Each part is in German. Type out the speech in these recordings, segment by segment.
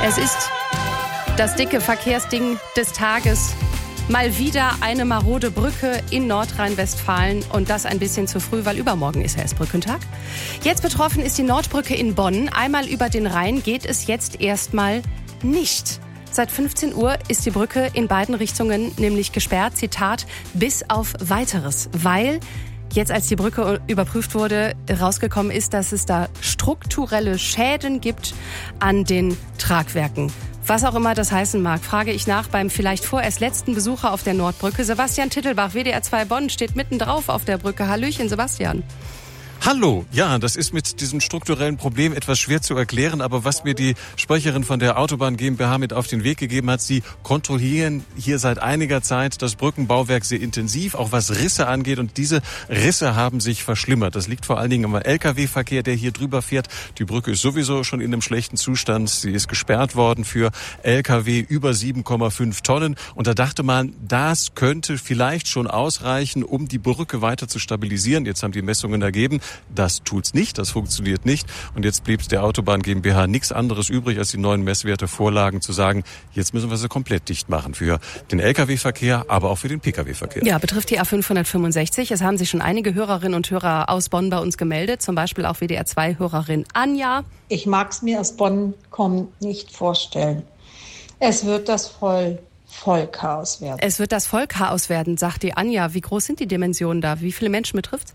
Es ist das dicke Verkehrsding des Tages. Mal wieder eine marode Brücke in Nordrhein-Westfalen und das ein bisschen zu früh, weil übermorgen ist ja erst Brückentag. Jetzt betroffen ist die Nordbrücke in Bonn. Einmal über den Rhein geht es jetzt erstmal nicht. Seit 15 Uhr ist die Brücke in beiden Richtungen nämlich gesperrt, Zitat, bis auf Weiteres, weil jetzt, als die Brücke überprüft wurde, rausgekommen ist, dass es da strukturelle Schäden gibt an den Tragwerken. Was auch immer das heißen mag, frage ich nach beim vielleicht vorerst letzten Besucher auf der Nordbrücke. Sebastian Tittelbach, WDR 2 Bonn, steht mitten drauf auf der Brücke. Hallöchen, Sebastian. Hallo, ja, das ist mit diesem strukturellen Problem etwas schwer zu erklären, aber was mir die Sprecherin von der Autobahn GmbH mit auf den Weg gegeben hat, sie kontrollieren hier seit einiger Zeit das Brückenbauwerk sehr intensiv, auch was Risse angeht, und diese Risse haben sich verschlimmert. Das liegt vor allen Dingen am Lkw-Verkehr, der hier drüber fährt. Die Brücke ist sowieso schon in einem schlechten Zustand. Sie ist gesperrt worden für Lkw über 7,5 Tonnen und da dachte man, das könnte vielleicht schon ausreichen, um die Brücke weiter zu stabilisieren. Jetzt haben die Messungen ergeben, das tut's nicht, das funktioniert nicht. Und jetzt blieb der Autobahn GmbH nichts anderes übrig, als die neuen Messwerte vorlagen, zu sagen, jetzt müssen wir sie komplett dicht machen für den Lkw-Verkehr, aber auch für den Pkw-Verkehr. Ja, betrifft die A565. Es haben sich schon einige Hörerinnen und Hörer aus Bonn bei uns gemeldet, zum Beispiel auch WDR 2-Hörerin Anja. Ich mag es mir aus Bonn kommen nicht vorstellen. Es wird das Vollchaos werden. Es wird das Vollchaos werden, sagt die Anja. Wie groß sind die Dimensionen da? Wie viele Menschen betrifft's?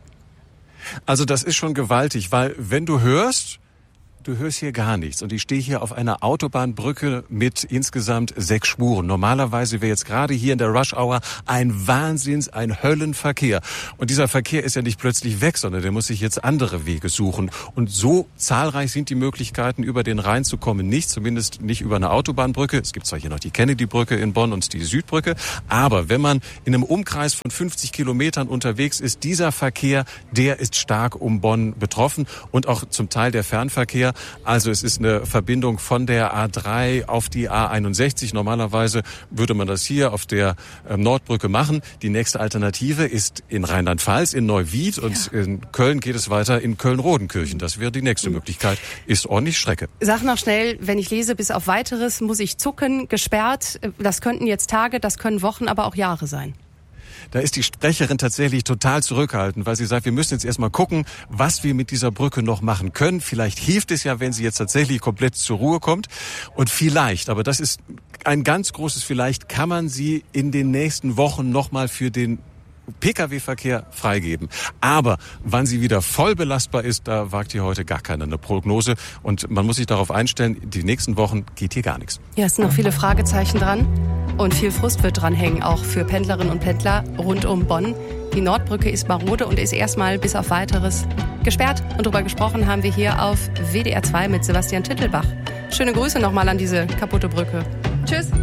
Also das ist schon gewaltig, weil wenn du hörst hier gar nichts. Und ich stehe hier auf einer Autobahnbrücke mit insgesamt 6 Spuren. Normalerweise wäre jetzt gerade hier in der Rush-Hour ein Höllenverkehr. Und dieser Verkehr ist ja nicht plötzlich weg, sondern der muss sich jetzt andere Wege suchen. Und so zahlreich sind die Möglichkeiten, über den Rhein zu kommen, nicht. Zumindest nicht über eine Autobahnbrücke. Es gibt zwar hier noch die Kennedy-Brücke in Bonn und die Südbrücke. Aber wenn man in einem Umkreis von 50 Kilometern unterwegs ist, dieser Verkehr, der ist stark um Bonn betroffen. Und auch zum Teil der Fernverkehr. Also es ist eine Verbindung von der A3 auf die A61. Normalerweise würde man das hier auf der Nordbrücke machen. Die nächste Alternative ist in Rheinland-Pfalz, in Neuwied, und in Köln geht es weiter in Köln-Rodenkirchen. Das wäre die nächste Möglichkeit. Ist ordentlich Strecke. Sag noch schnell, wenn ich lese, bis auf Weiteres muss ich zucken, gesperrt. Das könnten jetzt Tage, das können Wochen, aber auch Jahre sein. Da ist die Sprecherin tatsächlich total zurückhaltend, weil sie sagt, wir müssen jetzt erstmal gucken, was wir mit dieser Brücke noch machen können. Vielleicht hilft es ja, wenn sie jetzt tatsächlich komplett zur Ruhe kommt. Und vielleicht, aber das ist ein ganz großes Vielleicht, kann man sie in den nächsten Wochen nochmal für den Pkw-Verkehr freigeben. Aber wann sie wieder voll belastbar ist, da wagt hier heute gar keiner eine Prognose. Und man muss sich darauf einstellen, die nächsten Wochen geht hier gar nichts. Ja, es sind noch viele Fragezeichen dran. Und viel Frust wird dranhängen, auch für Pendlerinnen und Pendler rund um Bonn. Die Nordbrücke ist marode und ist erstmal bis auf Weiteres gesperrt. Und darüber gesprochen haben wir hier auf WDR 2 mit Sebastian Tittelbach. Schöne Grüße nochmal an diese kaputte Brücke. Tschüss.